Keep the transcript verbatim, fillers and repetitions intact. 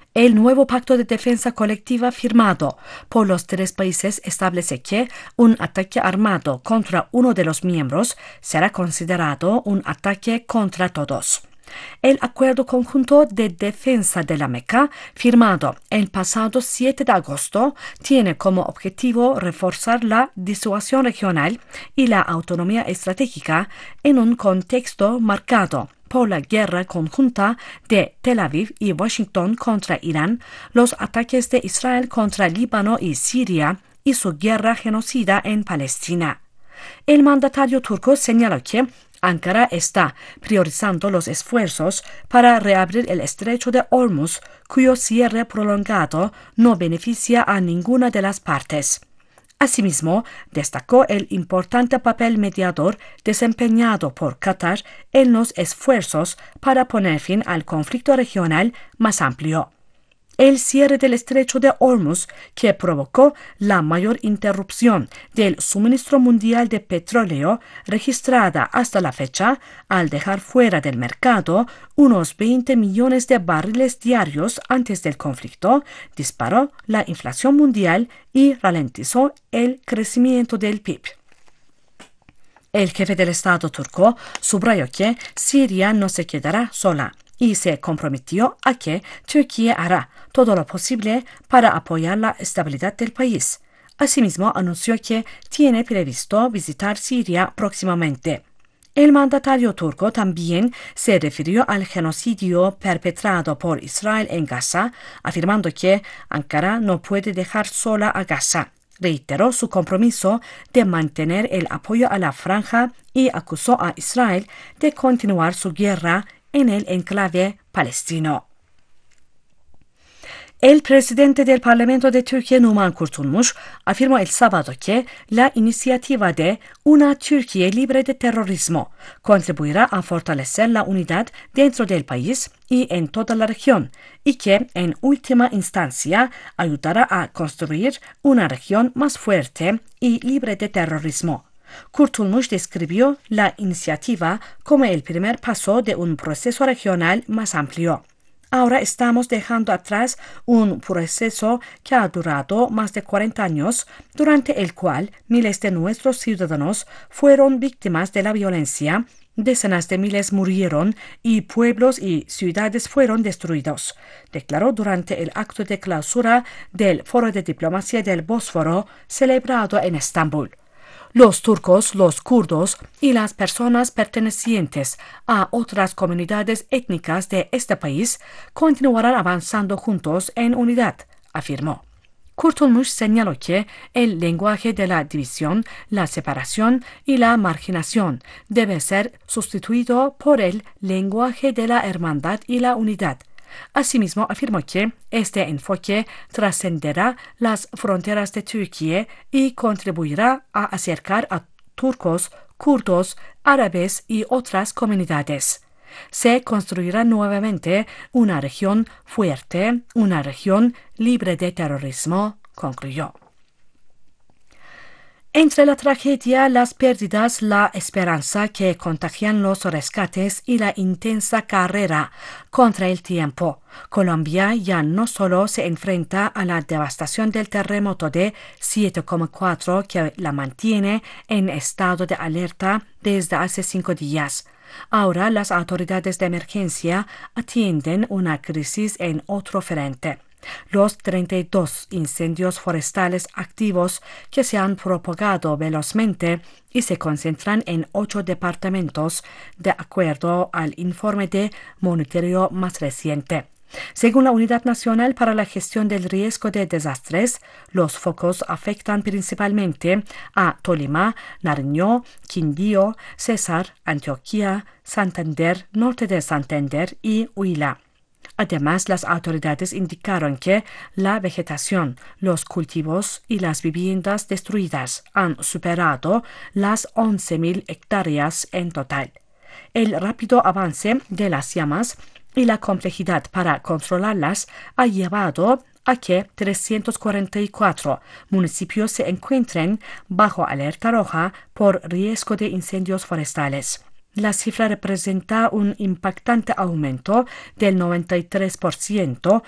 El nuevo pacto de defensa colectiva firmado por los tres países establece que un ataque armado contra uno de los miembros será considerado un ataque contra todos. El Acuerdo Conjunto de Defensa de la Meca, firmado el pasado siete de agosto, tiene como objetivo reforzar la disuasión regional y la autonomía estratégica en un contexto marcado por la guerra conjunta de Tel Aviv y Washington contra Irán, los ataques de Israel contra Líbano y Siria y su guerra genocida en Palestina. El mandatario turco señaló que Ankara está priorizando los esfuerzos para reabrir el estrecho de Hormuz, cuyo cierre prolongado no beneficia a ninguna de las partes. Asimismo, destacó el importante papel mediador desempeñado por Qatar en los esfuerzos para poner fin al conflicto regional más amplio. El cierre del estrecho de Hormuz, que provocó la mayor interrupción del suministro mundial de petróleo registrada hasta la fecha, al dejar fuera del mercado unos veinte millones de barriles diarios antes del conflicto, disparó la inflación mundial y ralentizó el crecimiento del P I B. El jefe del Estado turco subrayó que Siria no se quedará sola y se comprometió a que Turquía hará todo lo posible para apoyar la estabilidad del país. Asimismo, anunció que tiene previsto visitar Siria próximamente. El mandatario turco también se refirió al genocidio perpetrado por Israel en Gaza, afirmando que Ankara no puede dejar sola a Gaza. Reiteró su compromiso de mantener el apoyo a la franja y acusó a Israel de continuar su guerra en el enclave palestino. El presidente del Parlamento de Turquía, Numan Kurtulmuş, afirmó el sábado que la iniciativa de Una Turquía libre de terrorismo contribuirá a fortalecer la unidad dentro del país y en toda la región, y que, en última instancia, ayudará a construir una región más fuerte y libre de terrorismo. Kurtulmuş describió la iniciativa como el primer paso de un proceso regional más amplio. Ahora estamos dejando atrás un proceso que ha durado más de cuarenta años, durante el cual miles de nuestros ciudadanos fueron víctimas de la violencia, decenas de miles murieron y pueblos y ciudades fueron destruidos, declaró durante el acto de clausura del Foro de Diplomacia del Bósforo celebrado en Estambul. Los turcos, los kurdos y las personas pertenecientes a otras comunidades étnicas de este país continuarán avanzando juntos en unidad, afirmó. Kurtulmuş señaló que el lenguaje de la división, la separación y la marginación debe ser sustituido por el lenguaje de la hermandad y la unidad. Asimismo, afirmó que este enfoque trascenderá las fronteras de Turquía y contribuirá a acercar a turcos, kurdos, árabes y otras comunidades. Se construirá nuevamente una región fuerte, una región libre de terrorismo, concluyó. Entre la tragedia, las pérdidas, la esperanza que contagian los rescates y la intensa carrera contra el tiempo, Colombia ya no solo se enfrenta a la devastación del terremoto de siete coma cuatro que la mantiene en estado de alerta desde hace cinco días. Ahora las autoridades de emergencia atienden una crisis en otro frente. Los treinta y dos incendios forestales activos que se han propagado velozmente y se concentran en ocho departamentos, de acuerdo al informe de monitoreo más reciente. Según la Unidad Nacional para la Gestión del Riesgo de Desastres, los focos afectan principalmente a Tolima, Nariño, Quindío, Cesar, Antioquia, Santander, Norte de Santander y Huila. Además, las autoridades indicaron que la vegetación, los cultivos y las viviendas destruidas han superado las once mil hectáreas en total. El rápido avance de las llamas y la complejidad para controlarlas ha llevado a que trescientos cuarenta y cuatro municipios se encuentren bajo alerta roja por riesgo de incendios forestales. La cifra representa un impactante aumento del noventa y tres por ciento